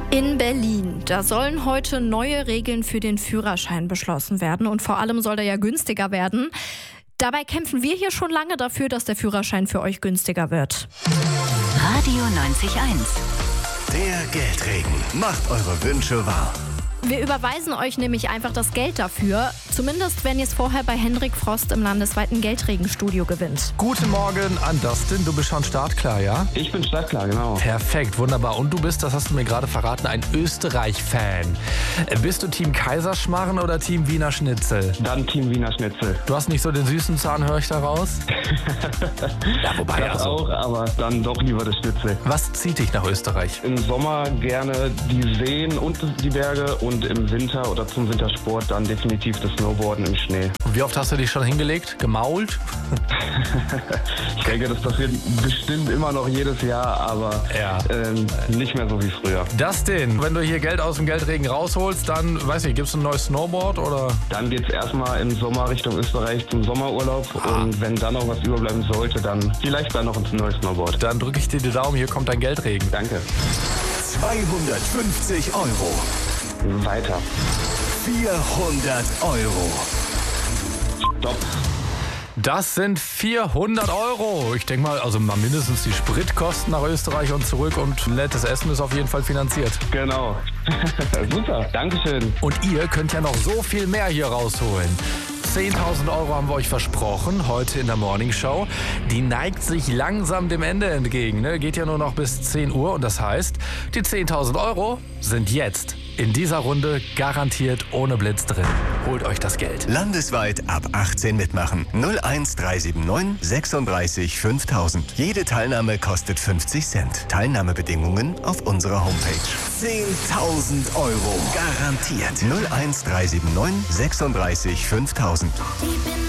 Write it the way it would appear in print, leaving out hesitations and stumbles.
In Berlin, da sollen heute neue Regeln für den Führerschein beschlossen werden und vor allem soll der ja günstiger werden. Dabei kämpfen wir hier schon lange dafür, dass der Führerschein für euch günstiger wird. Radio 90.1. Der Geldregen macht eure Wünsche wahr. Wir überweisen euch nämlich einfach das Geld dafür, zumindest wenn ihr es vorher bei Hendrik Frost im landesweiten Geldregenstudio gewinnt. Guten Morgen an Dustin, du bist schon startklar, ja? Ich bin startklar, genau. Perfekt, wunderbar. Und du bist, das hast du mir gerade verraten, ein Österreich-Fan. Bist du Team Kaiserschmarrn oder Team Wiener Schnitzel? Dann Team Wiener Schnitzel. Du hast nicht so den süßen Zahn, höre ich daraus? Ja, wobei Das auch, aber dann doch lieber das Schnitzel. Was zieht dich nach Österreich? Im Sommer gerne die Seen und die Berge und im Winter oder zum Wintersport dann definitiv das Snowboarden im Schnee. Und wie oft hast du dich schon hingelegt? Gemault? Ich denke, das passiert bestimmt immer noch jedes Jahr, aber Ja. nicht mehr so wie früher. Dustin, wenn du hier Geld aus dem Geldregen rausholst, dann, weiß nicht, gibt's ein neues Snowboard oder? Dann geht's erstmal im Sommer Richtung Österreich zum Sommerurlaub und wenn dann noch was überbleiben sollte, dann vielleicht dann noch ein neues Snowboard. Dann drücke ich dir die Daumen, hier kommt dein Geldregen. Danke. 250 Euro. Weiter. 400 Euro. Stopp. Das sind 400 Euro. Ich denke mal, also mal mindestens die Spritkosten nach Österreich und zurück und nettes Essen ist auf jeden Fall finanziert. Genau. Super. Dankeschön. Und ihr könnt ja noch so viel mehr hier rausholen. 10.000 Euro haben wir euch versprochen, heute in der Morning Show. Die neigt sich langsam dem Ende entgegen. Ne? Geht ja nur noch bis 10 Uhr und das heißt, die 10.000 Euro sind jetzt in dieser Runde garantiert ohne Blitz drin. Holt euch das Geld. Landesweit ab 18 mitmachen. 01379 36 5000. Jede Teilnahme kostet 50 Cent. Teilnahmebedingungen auf unserer Homepage. 10.000 Euro garantiert. 01379 36 5000.